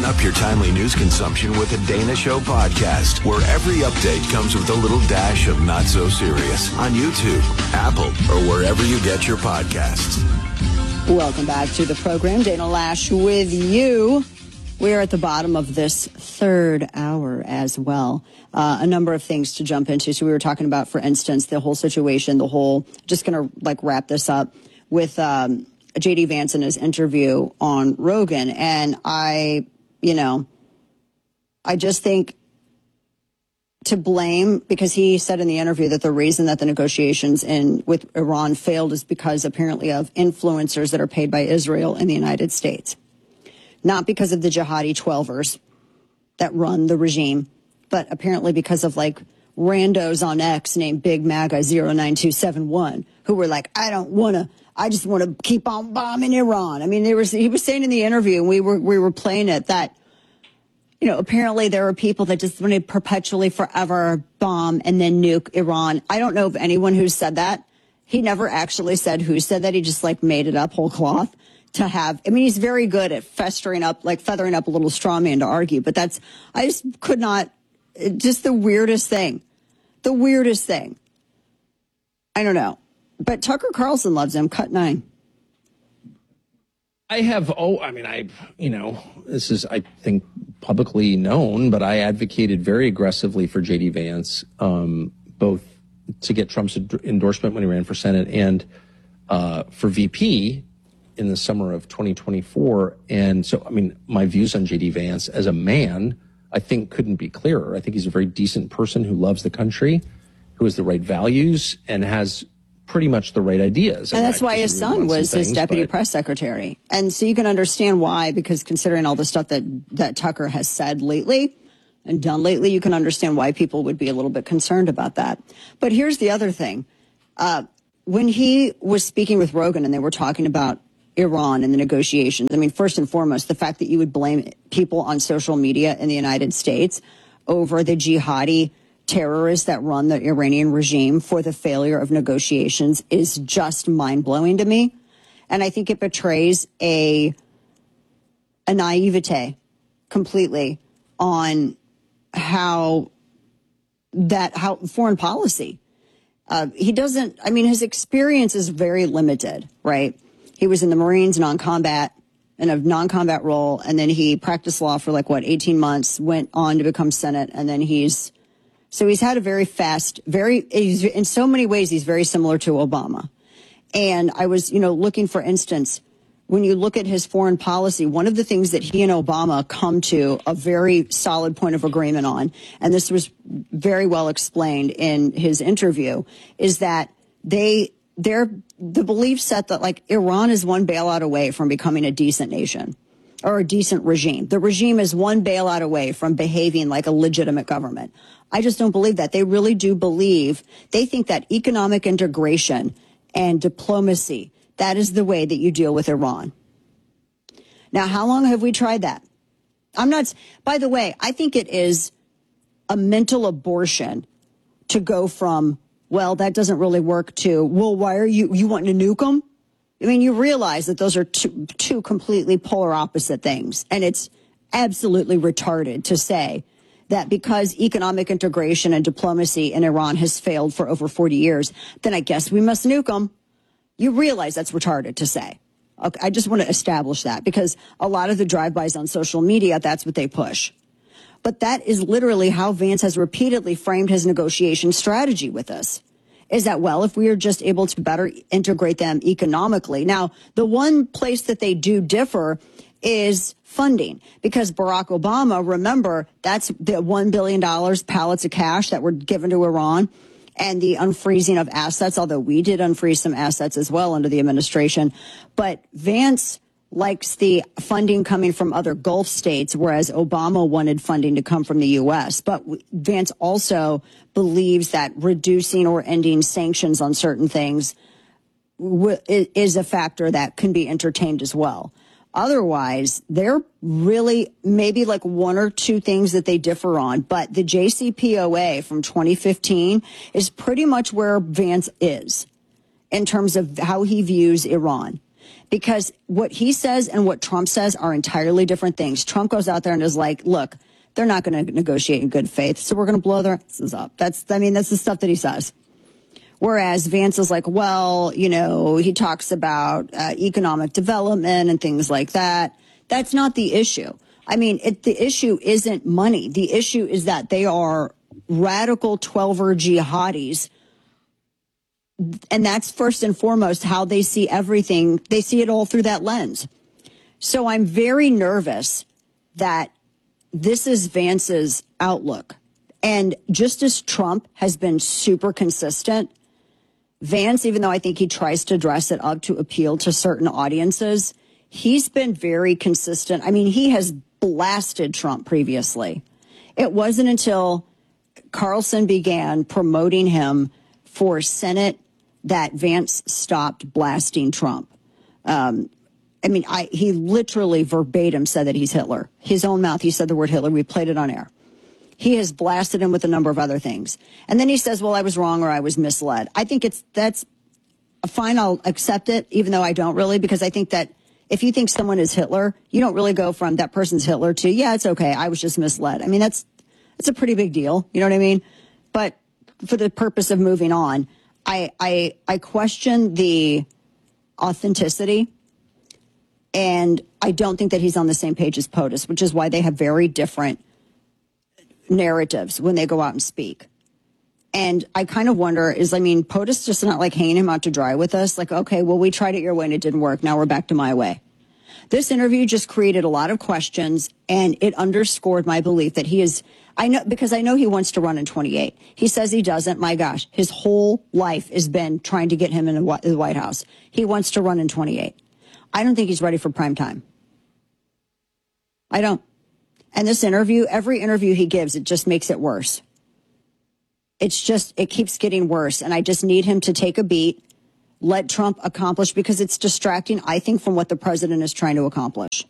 Lighten up your timely news consumption with the Dana Show podcast, where every update comes with a little dash of not so serious on YouTube, Apple, or wherever you get your podcasts. Welcome back to the program. Dana Loesch with you. We're at the bottom of this third hour as well. A number of things to jump into. So we were talking about, for instance, the whole situation, just going to wrap this up with J.D. Vance in his interview on Rogan. And I just think to blame, because he said in the interview that the reason that the negotiations with Iran failed is because apparently of influencers that are paid by Israel in the United States. Not because of the jihadi 12ers that run the regime, but apparently because of randos on X named Big MAGA 09271 who were like, I just want to keep on bombing Iran. I mean, he was saying in the interview, and we were playing it, that apparently there are people that just want to perpetually forever bomb and then nuke Iran. I don't know of anyone who said that. He never actually said who said that. He just made it up whole cloth to have. I mean, he's very good at feathering up a little straw man to argue, but I just could not, just the weirdest thing. The weirdest thing. I don't know. But Tucker Carlson loves him. Cut 9. This is, I think, publicly known, but I advocated very aggressively for J.D. Vance, both to get Trump's endorsement when he ran for Senate and for VP in the summer of 2024. And so, my views on J.D. Vance as a man, I think, couldn't be clearer. I think he's a very decent person who loves the country, who has the right values, and has pretty much the right ideas. And that's why his son was his deputy press secretary. And so you can understand why, because considering all the stuff that Tucker has said lately and done lately, you can understand why people would be a little bit concerned about that. But here's the other thing. When he was speaking with Rogan and they were talking about Iran and the negotiations, first and foremost, the fact that you would blame people on social media in the United States over the jihadi terrorists that run the Iranian regime for the failure of negotiations is just mind-blowing to me. And I think it betrays a naivete completely on how foreign policy. His experience is very limited, right? He was in the Marines, in a non-combat role, and then he practiced law for 18 months, went on to become Senate, and then he's had a very fast, in so many ways, he's very similar to Obama. And I was, looking, for instance, when you look at his foreign policy, one of the things that he and Obama come to a very solid point of agreement on, and this was very well explained in his interview, is that the belief set that Iran is one bailout away from becoming a decent nation or a decent regime. The regime is one bailout away from behaving like a legitimate government. I just don't believe that. They really do believe, they think that economic integration and diplomacy, that is the way that you deal with Iran. Now, how long have we tried that? By the way, I think it is a mental abortion to go from, well, that doesn't really work, to, well, why are you wanting to nuke them? You realize that those are two completely polar opposite things. And it's absolutely retarded to say that because economic integration and diplomacy in Iran has failed for over 40 years, then I guess we must nuke them. You realize that's retarded to say. Okay, I just want to establish that, because a lot of the drive-bys on social media, that's what they push. But that is literally how Vance has repeatedly framed his negotiation strategy with us. Is that, well, if we are just able to better integrate them economically. Now, the one place that they do differ is funding, because Barack Obama, remember, that's the $1 billion pallets of cash that were given to Iran, and the unfreezing of assets, although we did unfreeze some assets as well under the administration. But Vance likes the funding coming from other Gulf states, whereas Obama wanted funding to come from the U.S. But Vance also believes that reducing or ending sanctions on certain things is a factor that can be entertained as well. Otherwise, they're really maybe one or two things that they differ on. But the JCPOA from 2015 is pretty much where Vance is in terms of how he views Iran. because what he says and what Trump says are entirely different things. Trump goes out there and is like, look, they're not going to negotiate in good faith, so we're going to blow their asses up. That's the stuff that he says. Whereas Vance is like, well, you know, he talks about economic development and things like that. That's not the issue. I mean, the issue isn't money. The issue is that they are radical 12er jihadis. And that's first and foremost how they see everything. They see it all through that lens. So I'm very nervous that this is Vance's outlook. And just as Trump has been super consistent, Vance, even though I think he tries to dress it up to appeal to certain audiences, he's been very consistent. I mean, he has blasted Trump previously. It wasn't until Carlson began promoting him for Senate that Vance stopped blasting Trump. He literally verbatim said that he's Hitler. His own mouth, he said the word Hitler. We played it on air. He has blasted him with a number of other things. And then he says, well, I was wrong or I was misled. I think that's fine. I'll accept it, even though I don't really, because I think that if you think someone is Hitler, you don't really go from that person's Hitler to, yeah, it's okay, I was just misled. I mean, that's a pretty big deal. You know what I mean? But for the purpose of moving on, I question the authenticity. And I don't think that he's on the same page as POTUS, which is why they have very different narratives when they go out and speak. And I kind of wonder POTUS just not like hanging him out to dry with us. Like, okay, well, we tried it your way and it didn't work. Now we're back to my way. This interview just created a lot of questions, and it underscored my belief that he is, I know he wants to run in 28. He says he doesn't. My gosh, his whole life has been trying to get him in the White House. He wants to run in 28. I don't think he's ready for prime time. I don't. And this interview, every interview he gives, it just makes it worse. It keeps getting worse. And I just need him to take a beat, let Trump accomplish, because it's distracting, I think, from what the president is trying to accomplish.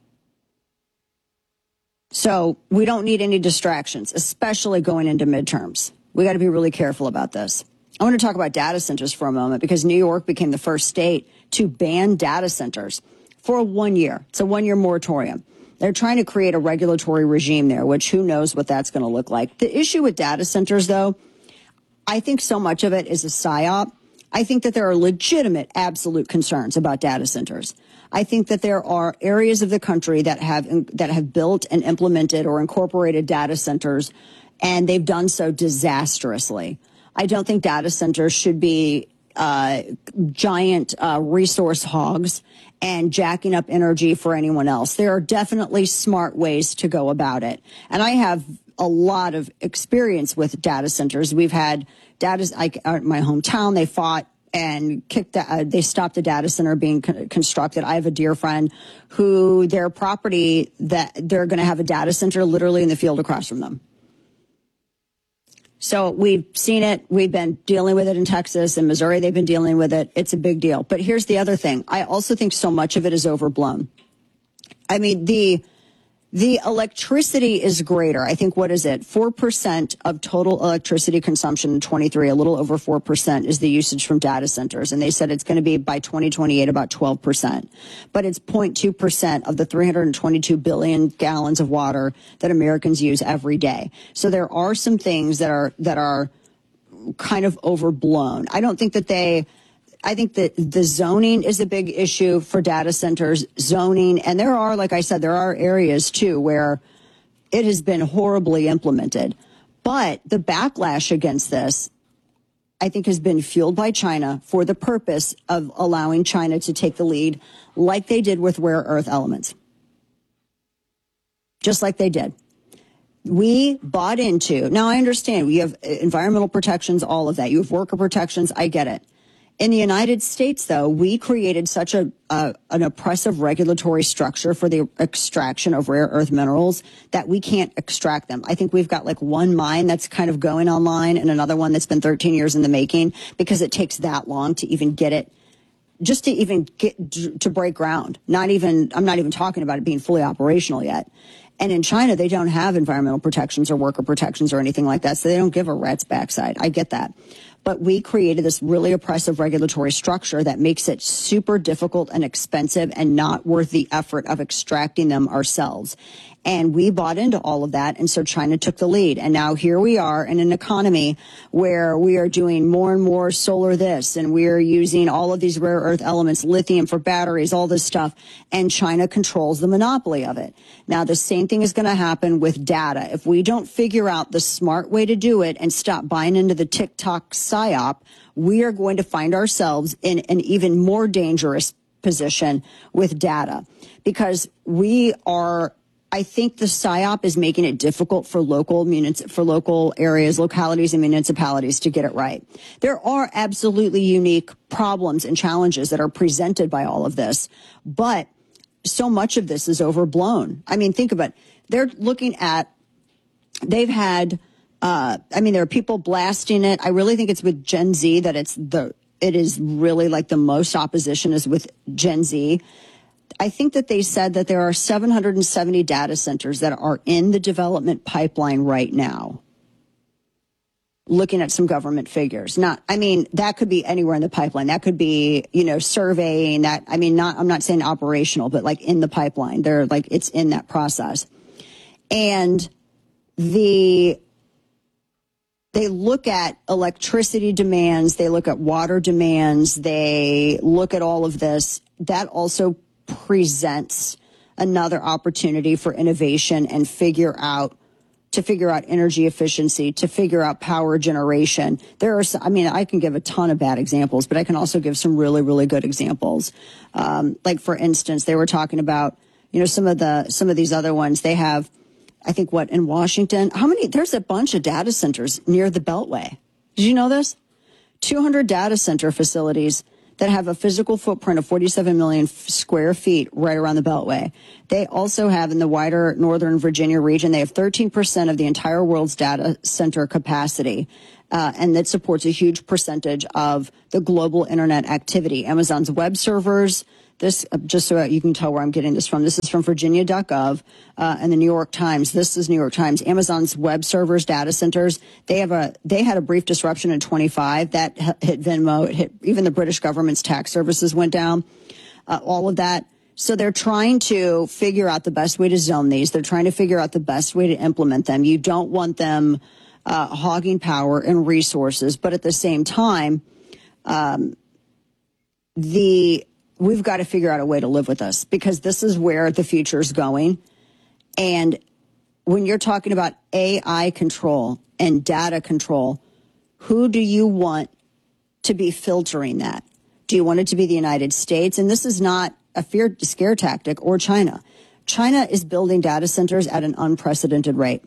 So we don't need any distractions, especially going into midterms. We got to be really careful about this. I want to talk about data centers for a moment, because New York became the first state to ban data centers for 1 year. It's a 1 year moratorium. They're trying to create a regulatory regime there, which who knows what that's going to look like. The issue with data centers, though, I think so much of it is a psyop. I think that there are legitimate, absolute concerns about data centers. I think that there are areas of the country that have built and implemented or incorporated data centers, and they've done so disastrously. I don't think data centers should be giant resource hogs and jacking up energy for anyone else. There are definitely smart ways to go about it. And I have a lot of experience with data centers. We've had data, in my hometown, they fought and they stopped the data center being constructed. I have a dear friend who their property, that they're going to have a data center literally in the field across from them. So we've seen it. We've been dealing with it in Texas and Missouri. They've been dealing with it. It's a big deal. But here's the other thing. I also think so much of it is overblown. I mean, the electricity is greater. I think, what is it? 4% of total electricity consumption in 23, a little over 4% is the usage from data centers. And they said it's going to be by 2028 about 12%. But it's 0.2% of the 322 billion gallons of water that Americans use every day. So there are some things that are kind of overblown. I don't think that I think that the zoning is a big issue for data centers, zoning. And there are, like I said, there are areas, too, where it has been horribly implemented. But the backlash against this, I think, has been fueled by China for the purpose of allowing China to take the lead, like they did with rare earth elements. Just like they did. We bought into, now I understand, we have environmental protections, all of that. You have worker protections, I get it. In the United States, though, we created such an oppressive regulatory structure for the extraction of rare earth minerals that we can't extract them. I think we've got like one mine that's kind of going online and another one that's been 13 years in the making, because it takes that long to even get it, just to even get to break ground. I'm not even talking about it being fully operational yet. And in China, they don't have environmental protections or worker protections or anything like that, so they don't give a rat's backside. I get that. But we created this really oppressive regulatory structure that makes it super difficult and expensive and not worth the effort of extracting them ourselves. And we bought into all of that. And so China took the lead. And now here we are in an economy where we are doing more and more solar this, and we're using all of these rare earth elements, lithium for batteries, all this stuff. And China controls the monopoly of it. Now, the same thing is going to happen with data. If we don't figure out the smart way to do it and stop buying into the TikTok psyop, we are going to find ourselves in an even more dangerous position with data, because I think the PSYOP is making it difficult for local areas, localities, and municipalities to get it right. There are absolutely unique problems and challenges that are presented by all of this, but so much of this is overblown. I mean, think about it. There are people blasting it. I really think it's with Gen Z that it is really like the most opposition is with Gen Z. I think that they said that there are 770 data centers that are in the development pipeline right now. Looking at some government figures. That could be anywhere in the pipeline. That could be, surveying that. I'm not saying operational, but like in the pipeline. They're like, it's in that process. And they look at electricity demands. They look at water demands. They look at all of this. That also presents another opportunity for innovation and figure out energy efficiency, to figure out power generation. I can give a ton of bad examples, but I can also give some really, really good examples. Like for instance, they were talking about, some of these other ones. They have, I think in Washington, there's a bunch of data centers near the Beltway. Did you know this? 200 data center facilities that have a physical footprint of 47 million square feet right around the Beltway. They also have, in the wider Northern Virginia region, they have 13% of the entire world's data center capacity. And that supports a huge percentage of the global internet activity. Amazon's web servers, this, just so you can tell where I'm getting this from, this is from Virginia.gov and the New York Times. This is New York Times. Amazon's web servers, data centers, they had a brief disruption in 25 that hit Venmo. It hit even the British government's tax services went down, all of that. So they're trying to figure out the best way to zone these. They're trying to figure out the best way to implement them. You don't want them hogging power and resources, but at the same time, we've got to figure out a way to live with this, because this is where the future is going. And when you're talking about AI control and data control, who do you want to be filtering that? Do you want it to be the United States? And this is not a scare tactic, or China. China is building data centers at an unprecedented rate.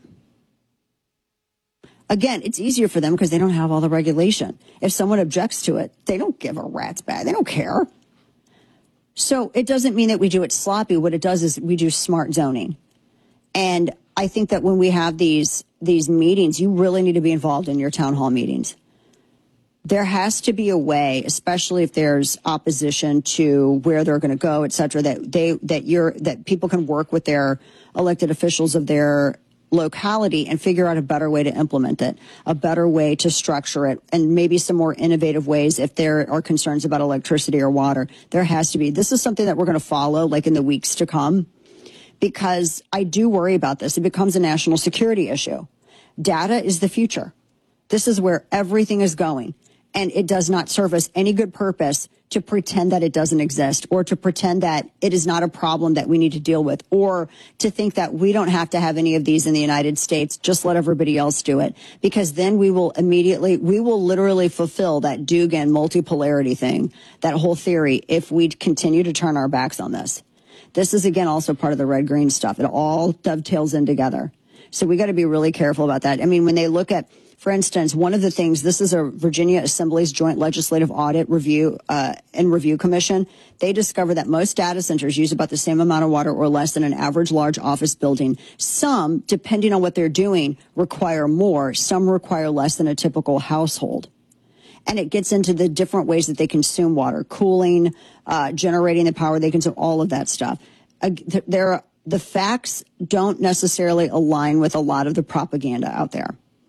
Again, it's easier for them because they don't have all the regulation. If someone objects to it, they don't give a rat's bag. They don't care. So it doesn't mean that we do it sloppy. What it does is we do smart zoning. And I think that when we have these meetings, you really need to be involved in your town hall meetings. There has to be a way, especially if there's opposition to where they're going to go, et cetera, that people can work with their elected officials of their locality and figure out a better way to implement it, a better way to structure it, and maybe some more innovative ways if there are concerns about electricity or water. There has to be. This is something that we're going to follow like in the weeks to come, because I do worry about this. It becomes a national security issue. Data is the future. This is where everything is going, and it does not serve us any good purpose to pretend that it doesn't exist, or to pretend that it is not a problem that we need to deal with, or to think that we don't have to have any of these in the United States. Just let everybody else do it, because then we will literally fulfill that Dugan multipolarity thing, that whole theory, if we continue to turn our backs on this. This is, again, also part of the red-green stuff. It all dovetails in together. So we got to be really careful about that. I mean, when they look at, for instance, one of the things, this is a Virginia Assembly's Joint Legislative Audit Review and Review Commission. They discovered that most data centers use about the same amount of water or less than an average large office building. Some, depending on what they're doing, require more. Some require less than a typical household. And it gets into the different ways that they consume water, cooling, generating the power they consume, all of that stuff. The facts don't necessarily align with a lot of the propaganda out there.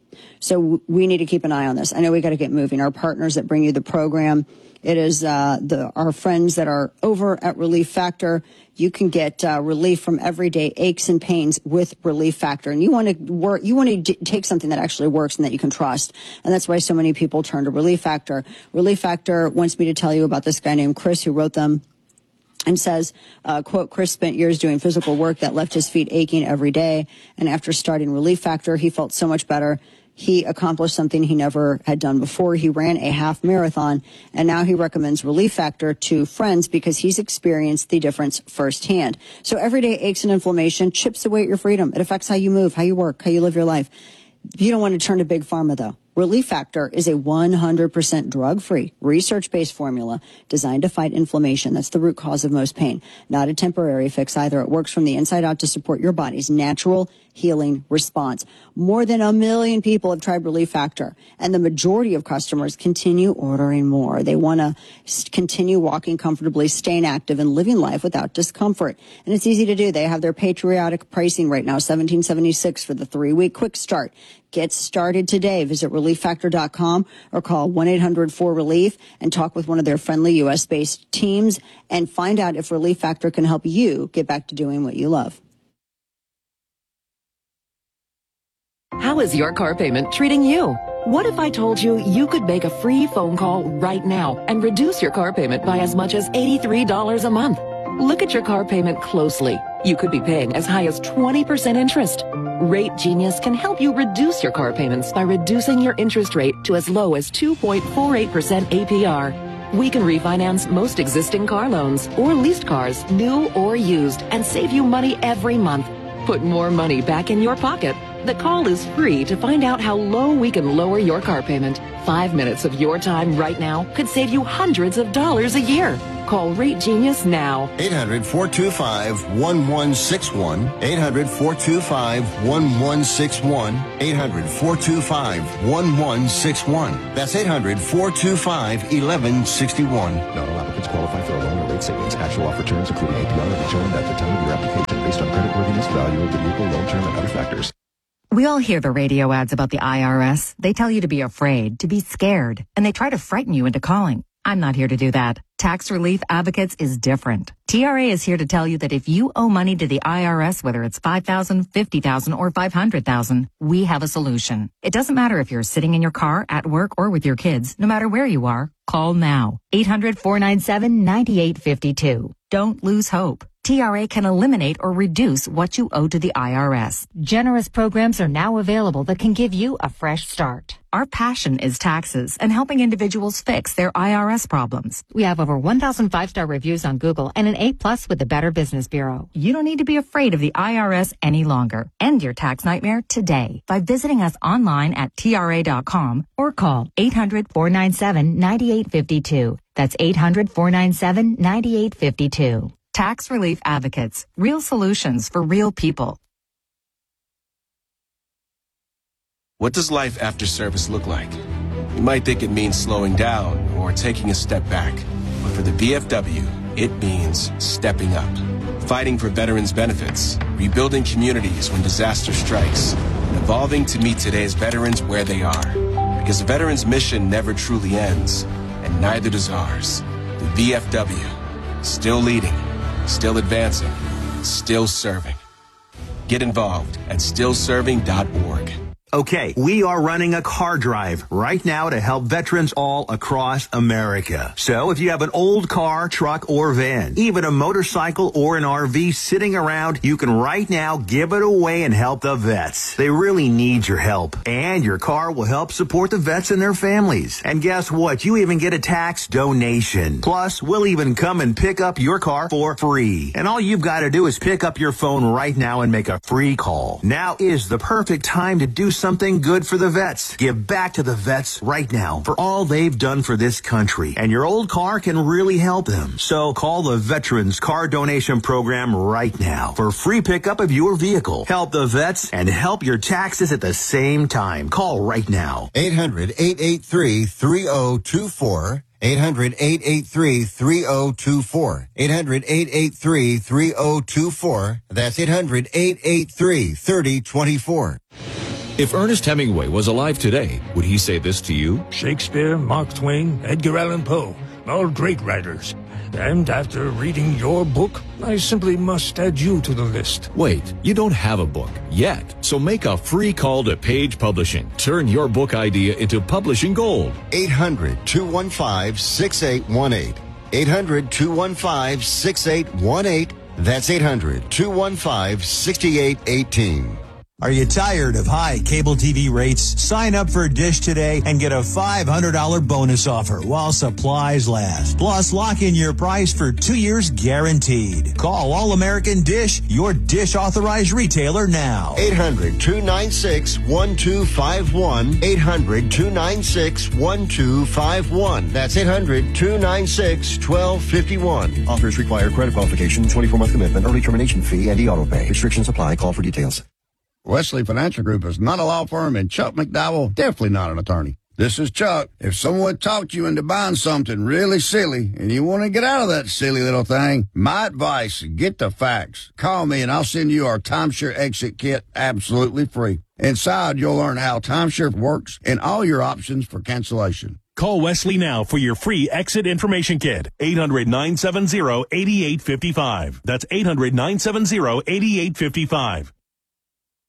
So we need to keep an eye on this. I know we got to get moving. Our partners that bring you the program, it is our friends that are over at Relief Factor. You can get relief from everyday aches and pains with Relief Factor. And you want to take something that actually works and that you can trust. And that's why so many people turn to Relief Factor. Relief Factor wants me to tell you about this guy named Chris who wrote them. And says, quote, Chris spent years doing physical work that left his feet aching every day. And after starting Relief Factor, he felt so much better. He accomplished something he never had done before. He ran a half marathon, and now he recommends Relief Factor to friends because he's experienced the difference firsthand. So everyday aches and inflammation chips away at your freedom. It affects how you move, how you work, how you live your life. You don't want to turn to Big Pharma, though. Relief Factor is a 100% drug-free, research-based formula designed to fight inflammation. That's the root cause of most pain. Not a temporary fix either. It works from the inside out to support your body's natural healing response. More than 1 million people have tried Relief Factor, and the majority of customers continue ordering more. They want to continue walking comfortably, staying active, and living life without discomfort. And it's easy to do. They have their patriotic pricing right now, $17.76 for the 3-week quick start. Get started today. Visit ReliefFactor.com or call 1-800-4RELIEF and talk with one of their friendly U.S.-based teams and find out if Relief Factor can help you get back to doing what you love. How is your car payment treating you? What if I told you you could make a free phone call right now and reduce your car payment by as much as $83 a month? Look at your car payment closely. You could be paying as high as 20% interest. Rate Genius can help you reduce your car payments by reducing your interest rate to as low as 2.48% APR. We can refinance most existing car loans or leased cars, new or used, and save you money every month. Put more money back in your pocket. The call is free to find out how low we can lower your car payment. 5 minutes of your time right now could save you hundreds of dollars a year. Call Rate Genius now. 800-425-1161. 800-425-1161. 800-425-1161. That's 800-425-1161. Not all applicants qualify for a loan or rate savings. Actual offer terms, including APR, are determined at the time of your application based on creditworthiness, value of the vehicle, loan term, and other factors. We all hear the radio ads about the IRS. They tell you to be afraid, to be scared, and they try to frighten you into calling. I'm not here to do that. Tax Relief Advocates is different. TRA is here to tell you that if you owe money to the IRS, whether it's $5,000, $50,000, or $500,000, we have a solution. It doesn't matter if you're sitting in your car, at work, or with your kids. No matter where you are, call now. 800-497-9852. Don't lose hope. TRA can eliminate or reduce what you owe to the IRS. Generous programs are now available that can give you a fresh start. Our passion is taxes and helping individuals fix their IRS problems. We have over 1,000 5-star reviews on Google and an A+ with the Better Business Bureau. You don't need to be afraid of the IRS any longer. End your tax nightmare today by visiting us online at TRA.com or call 800-497-9852. That's 800-497-9852. Tax Relief Advocates. Real solutions for real people. What does life after service look like? You might think it means slowing down or taking a step back. But for the VFW, it means stepping up. Fighting for veterans' benefits, rebuilding communities when disaster strikes, and evolving to meet today's veterans where they are. Because the veterans' mission never truly ends, and neither does ours. The VFW, still leading, still advancing, still serving. Get involved at stillserving.org. Okay, we are running a car drive right now to help veterans all across America. So if you have an old car, truck, or van, even a motorcycle or an RV sitting around, you can right now give it away and help the vets. They really need your help. And your car will help support the vets and their families. And guess what? You even get a tax donation. Plus, we'll even come and pick up your car for free. And all you've got to do is pick up your phone right now and make a free call. Now is the perfect time to do something good for the vets. Give back to the vets right now for all they've done for this country. And your old car can really help them. So call the Veterans Car Donation Program right now for free pickup of your vehicle. Help the vets and help your taxes at the same time. Call right now. 800-883-3024. 800-883-3024. 800-883-3024. That's 800-883-3024. If Ernest Hemingway was alive today, would he say this to you? Shakespeare, Mark Twain, Edgar Allan Poe, all great writers. And after reading your book, I simply must add you to the list. Wait, you don't have a book yet, so make a free call to Page Publishing. Turn your book idea into publishing gold. 800-215-6818. 800-215-6818. That's 800-215-6818. Are you tired of high cable TV rates? Sign up for Dish today and get a $500 bonus offer while supplies last. Plus, lock in your price for 2 years guaranteed. Call All American Dish, your Dish authorized retailer now. 800-296-1251. 800-296-1251. That's 800-296-1251. Offers require credit qualification, 24-month commitment, early termination fee, and e-auto pay. Restrictions apply. Call for details. Wesley Financial Group is not a law firm, and Chuck McDowell definitely not an attorney. This is Chuck. If someone talked you into buying something really silly and you want to get out of that silly little thing, my advice, get the facts. Call me and I'll send you our timeshare exit kit absolutely free. Inside, you'll learn how timeshare works and all your options for cancellation. Call Wesley now for your free exit information kit. 800-970-8855. That's 800-970-8855.